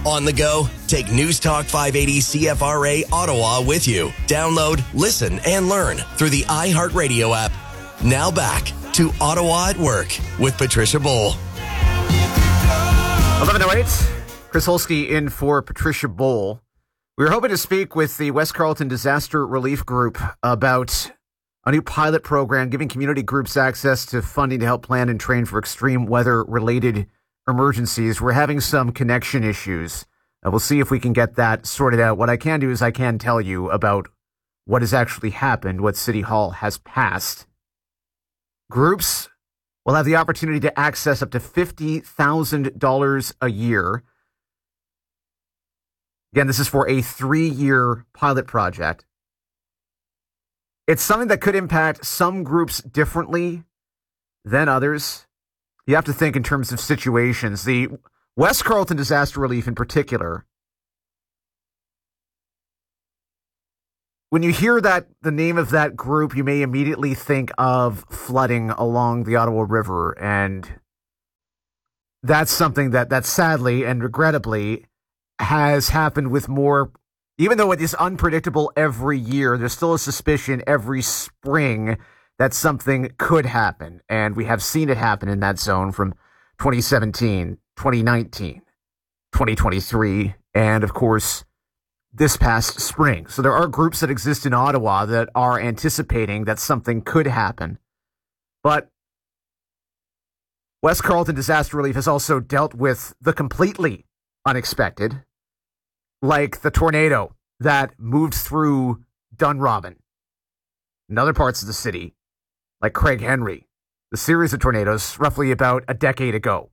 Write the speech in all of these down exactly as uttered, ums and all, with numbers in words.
On the go? Take News Talk five eighty C F R A Ottawa with you. Download, listen, and learn through the iHeartRadio app. Now back to Ottawa at Work with Patricia Bowl. eleven oh eight, Chris Holsky in for Patricia Bowl. We were hoping to speak with the West Carleton Disaster Relief Group about a new pilot program giving community groups access to funding to help plan and train for extreme weather-related emergencies. We're having some connection issues. Uh, we'll see if we can get that sorted out. What I can do is I can tell you about what has actually happened, what City Hall has passed. Groups will have the opportunity to access up to fifty thousand dollars a year. Again, this is for a three-year pilot project. It's something that could impact some groups differently than others. You have to think in terms of situations. The West Carleton Disaster Relief in particular, when you hear that the name of that group, you may immediately think of flooding along the Ottawa River. And that's something that, that sadly and regrettably has happened with more. Even though it is unpredictable every year, there's still a suspicion every spring that something could happen. And we have seen it happen in that zone from twenty seventeen, twenty nineteen, twenty twenty-three, and of course, this past spring. So there are groups that exist in Ottawa that are anticipating that something could happen. But West Carleton Disaster Relief has also dealt with the completely unexpected, like the tornado that moved through Dunrobin and other parts of the city, like Craig Henry, the series of tornadoes roughly about a decade ago.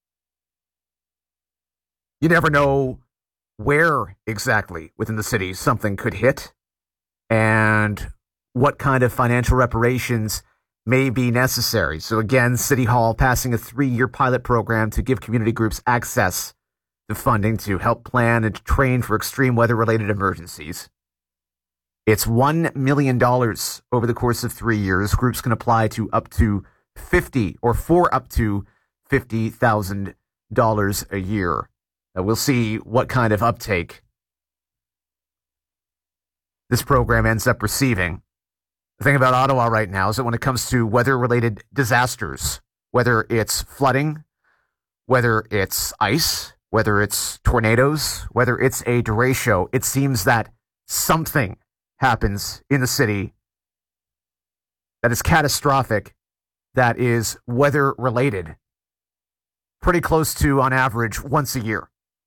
You never know where exactly within the city something could hit and what kind of financial reparations may be necessary. So again, City Hall passing a three-year pilot program to give community groups access to funding to help plan and train for extreme weather-related emergencies. It's one million dollars over the course of three years. Groups can apply to up to fifty or for up to fifty thousand dollars a year. Now, we'll see what kind of uptake this program ends up receiving. The thing about Ottawa right now is that when it comes to weather-related disasters, whether it's flooding, whether it's ice, whether it's tornadoes, whether it's a derecho, it seems that something happens in the city that is catastrophic, that is weather-related, pretty close to, on average, once a year.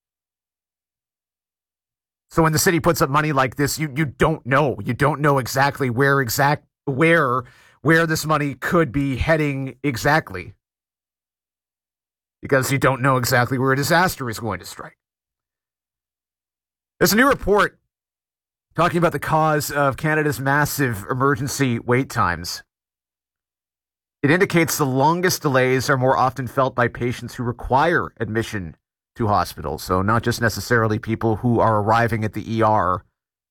So when the city puts up money like this, you, you don't know. You don't know exactly where exact where where this money could be heading exactly, because you don't know exactly where a disaster is going to strike. There's a new report talking about the cause of Canada's massive emergency wait times. It indicates the longest delays are more often felt by patients who require admission to hospitals. So not just necessarily people who are arriving at the E R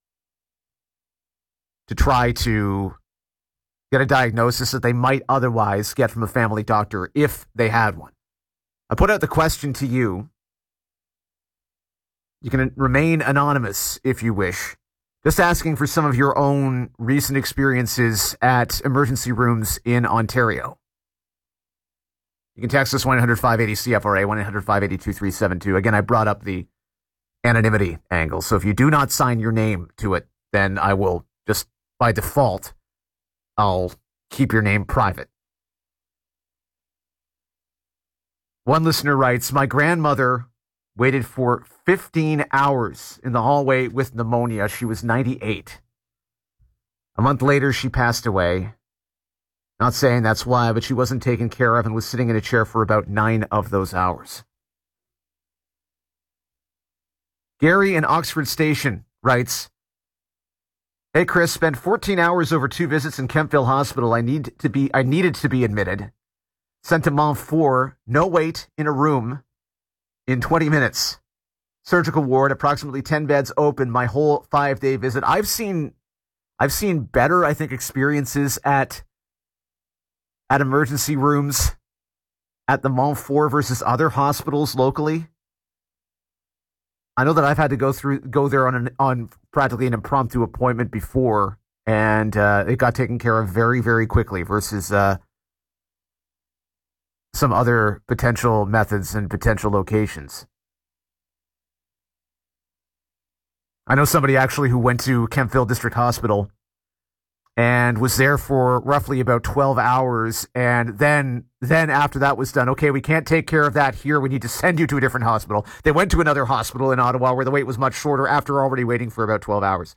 to try to get a diagnosis that they might otherwise get from a family doctor if they had one. I put out the question to you. You can remain anonymous if you wish. Just asking for some of your own recent experiences at emergency rooms in Ontario. You can text us one eight hundred five eighty C F R A, one eight hundred five eight zero two three seven two. Again, I brought up the anonymity angle. So if you do not sign your name to it, then I will just, by default, I'll keep your name private. One listener writes, my grandmother waited for fifteen hours in the hallway with pneumonia. She was ninety-eight. A month later, she passed away. Not saying that's why, but she wasn't taken care of and was sitting in a chair for about nine of those hours. Gary in Oxford Station writes, hey, Chris, spent fourteen hours over two visits in Kemptville Hospital. I need to be, I needed to be admitted. Sent to Mont four, no wait in a room in twenty minutes. Surgical ward, approximately ten beds open, my whole five-day visit. I've seen, I've seen better, I think, experiences at at emergency rooms at the Mont four versus other hospitals locally. I know that I've had to go through go there on an, on practically an impromptu appointment before, and uh, it got taken care of very, very quickly versus uh, some other potential methods and potential locations. I know somebody actually who went to Kemptville District Hospital and was there for roughly about twelve hours. And then, then after that was done, okay, we can't take care of that here. We need to send you to a different hospital. They went to another hospital in Ottawa where the wait was much shorter after already waiting for about twelve hours.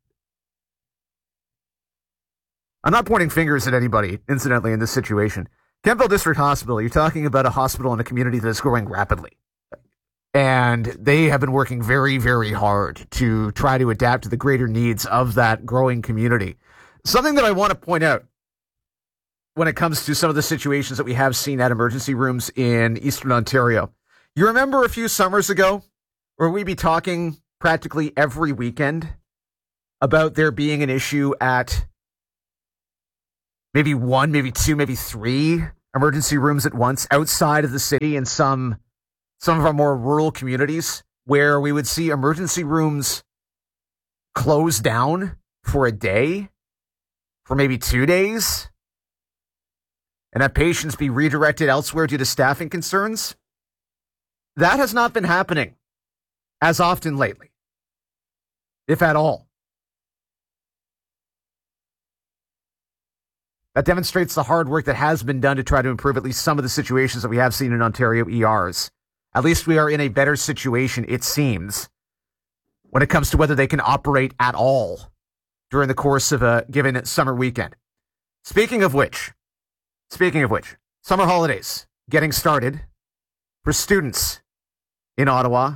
I'm not pointing fingers at anybody, incidentally, in this situation. Kemptville District Hospital, you're talking about a hospital in a community that is growing rapidly. And they have been working very, very hard to try to adapt to the greater needs of that growing community. Something that I want to point out when it comes to some of the situations that we have seen at emergency rooms in Eastern Ontario. You remember a few summers ago where we'd be talking practically every weekend about there being an issue at maybe one, maybe two, maybe three emergency rooms at once outside of the city in some some of our more rural communities where we would see emergency rooms close down for a day, for maybe two days, and have patients be redirected elsewhere due to staffing concerns. That has not been happening as often lately, if at all. That demonstrates the hard work that has been done to try to improve at least some of the situations that we have seen in Ontario E Rs. At least we are in a better situation, it seems, when it comes to whether they can operate at all during the course of a given summer weekend. Speaking of which, speaking of which, summer holidays getting started for students in Ottawa.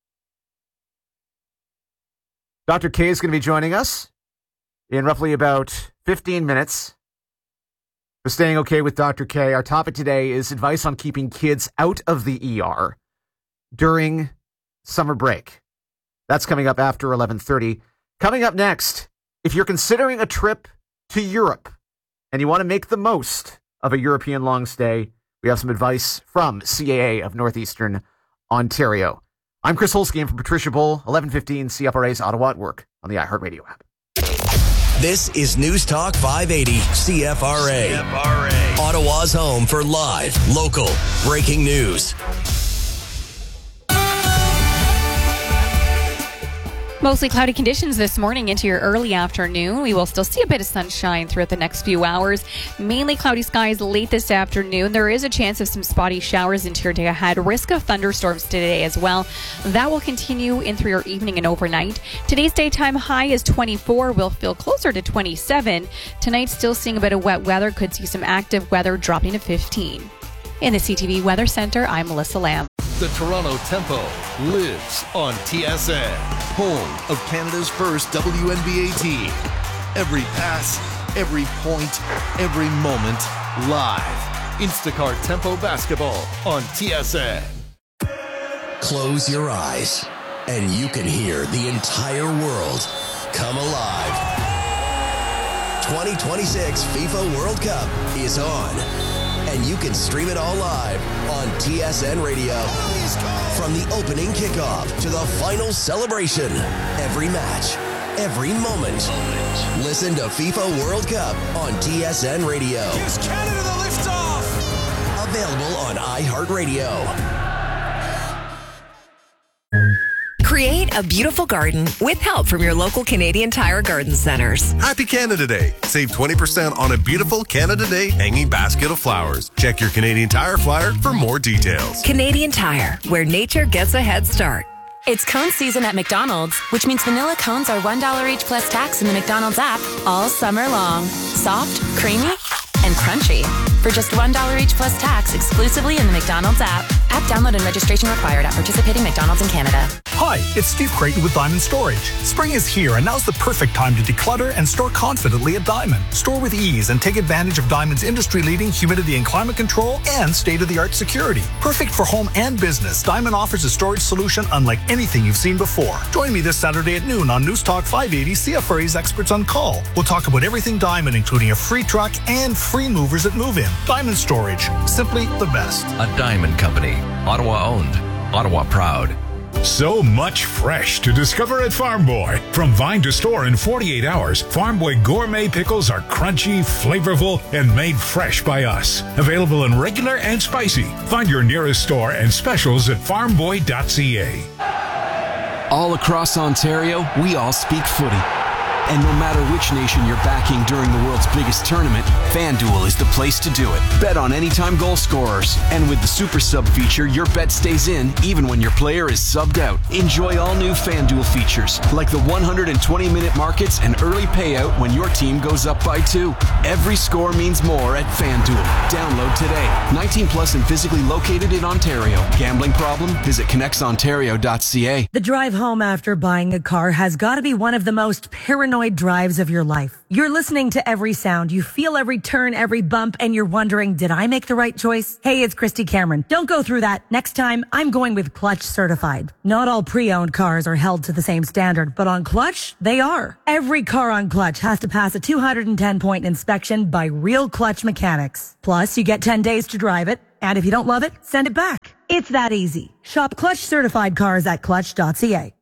Doctor K is going to be joining us in roughly about fifteen minutes. For Staying Okay with Doctor K, our topic today is advice on keeping kids out of the E R during summer break. That's coming up after eleven thirty. Coming up next, if you're considering a trip to Europe and you want to make the most of a European long stay, we have some advice from C A A of Northeastern Ontario. I'm Chris Holsky from Patricia Bull, eleven fifteen C F R A's Ottawa at Work on the iHeartRadio app. This is News Talk five eighty C F R A. C F R A. Ottawa's home for live, local, breaking news. Mostly cloudy conditions this morning into your early afternoon. We will still see a bit of sunshine throughout the next few hours. Mainly cloudy skies late this afternoon. There is a chance of some spotty showers into your day ahead. Risk of thunderstorms today as well. That will continue in through your evening and overnight. Today's daytime high is twenty-four. We'll feel closer to twenty-seven. Tonight, still seeing a bit of wet weather. Could see some active weather dropping to fifteen. In the C T V Weather Center, I'm Melissa Lamb. The Toronto Tempo lives on T S N, home of Canada's first W N B A team. Every pass, every point, every moment, live. Instacart Tempo Basketball on T S N. Close your eyes, and you can hear the entire world come alive. twenty twenty-six FIFA World Cup is on. And you can stream it all live on T S N Radio. From the opening kickoff to the final celebration, every match, every moment. Listen to FIFA World Cup on T S N Radio. Here's Canada the liftoff. Available on iHeartRadio. Create a beautiful garden with help from your local Canadian Tire Garden Centers. Happy Canada Day. Save twenty percent on a beautiful Canada Day hanging basket of flowers. Check your Canadian Tire flyer for more details. Canadian Tire, where nature gets a head start. It's cone season at McDonald's, which means vanilla cones are one dollar each plus tax in the McDonald's app all summer long. Soft, creamy, and crunchy. For just one dollar each plus tax exclusively in the McDonald's app. App download and registration required at participating McDonald's in Canada. Hi, it's Steve Creighton with Diamond Storage. Spring is here, and now's the perfect time to declutter and store confidently at Diamond. Store with ease and take advantage of Diamond's industry-leading humidity and climate control and state-of-the-art security. Perfect for home and business, Diamond offers a storage solution unlike anything you've seen before. Join me this Saturday at noon on News Talk five eighty, C F R A's Experts on Call. We'll talk about everything Diamond, including a free truck and free movers at move-in. Diamond Storage, simply the best. A Diamond Company. Ottawa owned. Ottawa proud. So much fresh to discover at Farm Boy. From vine to store in forty-eight hours, Farm Boy gourmet pickles are crunchy, flavorful, and made fresh by us. Available in regular and spicy. Find your nearest store and specials at farm boy dot c a. All across Ontario, we all speak footy. And no matter which nation you're backing during the world's biggest tournament, FanDuel is the place to do it. Bet on anytime goal scorers. And with the Super Sub feature, your bet stays in even when your player is subbed out. Enjoy all new FanDuel features, like the one hundred twenty minute markets and early payout when your team goes up by two. Every score means more at FanDuel. Download today. nineteen plus and physically located in Ontario. Gambling problem? Visit connects ontario dot c a. The drive home after buying a car has got to be one of the most paranoid drives of your life. You're listening to every sound, you feel every turn, every bump, and you're wondering, did I make the right choice? Hey, it's Christy Cameron. Don't go through that. Next time, I'm going with Clutch Certified. Not all pre-owned cars are held to the same standard, but on Clutch, they are. Every car on Clutch has to pass a two hundred ten point inspection by real Clutch mechanics. Plus, you get ten days to drive it, and if you don't love it, send it back. It's that easy. Shop Clutch Certified cars at clutch dot c a.